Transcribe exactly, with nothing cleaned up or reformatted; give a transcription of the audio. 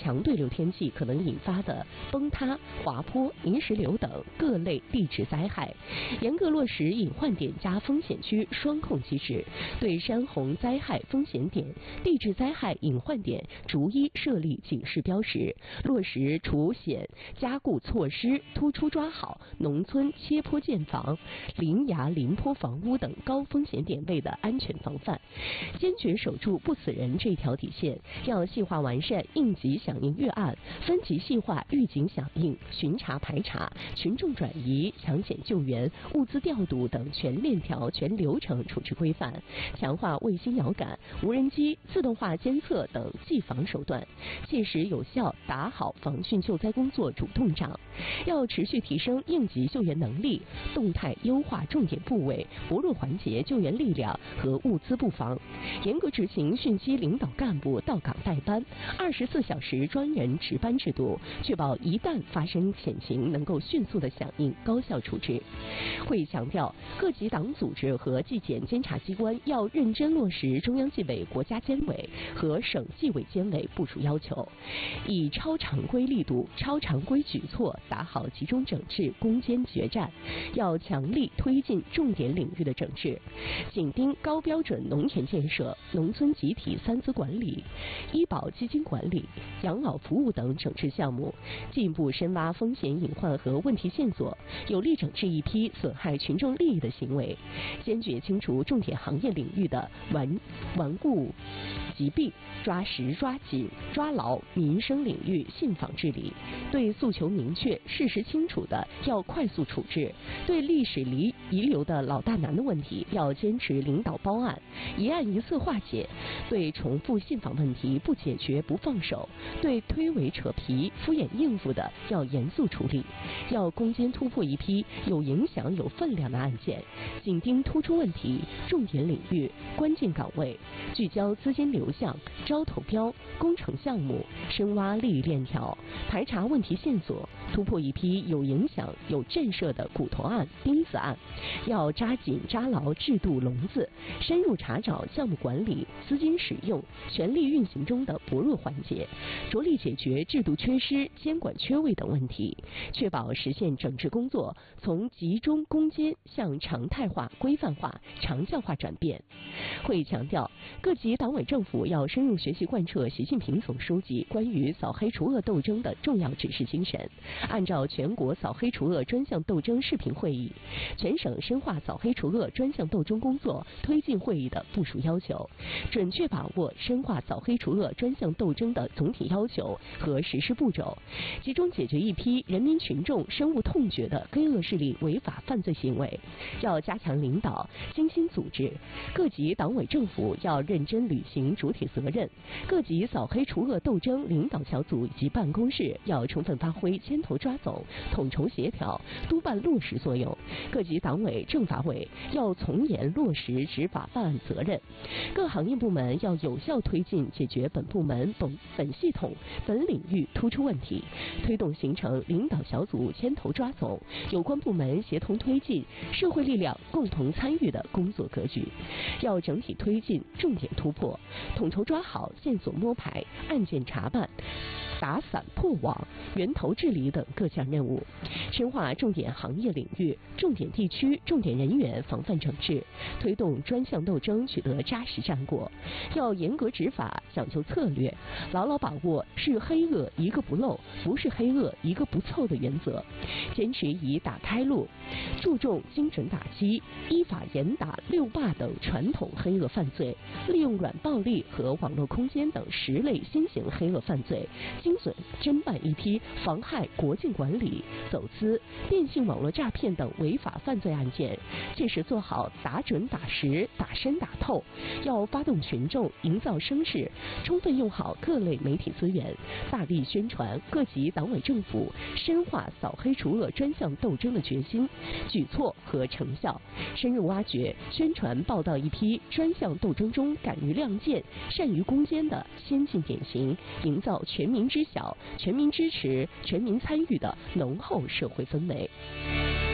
强对流天气可能引发的崩塌、滑坡、泥石流等各类地质灾害，严格落实隐患点加风险区双控机制，对山洪灾害风险点、地质灾害隐患点逐一设立警示标识，落实除险加固措施，突出抓好农村切坡建房、临崖临坡房屋等高风险点位的安全防范，坚决守住不死人这条底线。要细化完善应急响应预案、分级细化预警响应、巡查排查、群众转移、抢险救援、物资调度等全链条、全流程处置规范，强化卫星遥感、无人机自动化监测等技防手段，切实有效打好防汛救灾工作主动仗。要持续提升应急救援能力，动态优化重点部位、薄弱环节救援力量和物资布防，严格执行汛期领导干部到岗带班、二十四小时专人值班制度，确保一旦发生险情能够迅速的响应、高效处置。会议强调，各级党组织和纪检监察机关要认真落实中央纪委、国家监委和省纪委监委部署要求，以超常规力度、超常规举措打好集中整治攻坚决战，要强力推进重点领域的整治，紧盯高标准农田建设、农村集体三资管理、医保基金管理、养老服务等整治项目，进一步深挖风险隐患和问题线索，有力整治一批损害群众利益的行为，坚决清除重点行业领域的顽顽固疾病，抓实抓紧抓牢民生领域信访治理，对诉求明确、事实清楚的要快速处置，对历史遗遗留的老大难的问题要坚持领导包案，一案一色化解，对重复信访问题不解决不放手，对推诿扯皮、敷衍应付的要严肃处理，要攻坚突破一批有影响、有分量的案件，紧盯突出问题、重点领域、关键岗位，聚焦资金流向、招投标、工程项目，深挖利益链条，排查问题线索，突破一批有影响、有震慑的骨头案、钉子案，要扎紧扎牢制度笼子，深入查找项目管理、资金使用、权力运行中的薄弱环节，着力解决制度缺失、监管缺位等问题，确保实现整治工作从集中攻坚向常态化、规范化、长效化转变。会议强调，各级党委政府要深入学习贯彻习近平总书记关于扫黑除恶斗争的重要指示精神，按照全国扫黑除恶专项斗争视频会议、全省深化扫黑除恶专项斗争工作推进会议的部署要求，准确把握深化扫黑除恶专项斗争的总体要求和实施步骤，集中解决一批人民群众深恶痛绝的黑恶势力违法犯罪行为。要加强领导，精心组织，各级党委政府要认真履行主体责任，各级扫黑除恶斗争领导小组以及办公室要充分发挥牵头抓总、统筹协调、督办落实作用，各级党委政法委要从严落实执法办案责任，各行业部门要有效推进解决本部门、本本系统、本领域突出问题，推动形成领导小组牵头抓总、有关部门协同推进、社会力量共同参与的工作格局。要整体推进重点突破，统筹抓好线索摸排、案件查办、打散破网、源头治理等各项任务，深化重点行业领域、重点地区、重点人员防范整治，推动专项斗争取得扎实战果。要严格执法，讲究策略，牢牢把握是黑恶一个不漏，不是黑恶一个不凑的原则，坚持以打开路，注重精准打击，依法严打六霸等传统黑恶犯罪，利用软暴力和网络空间等十类新型黑恶犯罪，精准侦办一批妨害国境管理、走私、电信网络诈骗等违法犯罪案件，切实做好打准打实、打深打透。要发动群众营造声势，充分用好各类媒体资源，大力宣传各级党委政府深化扫黑除恶专项斗争的决心、举措和成效，深入挖掘、宣传报道一批专项斗争中敢于亮剑、善于攻坚的先进典型，营造全民知晓、全民支持、全民参与的浓厚社会氛围。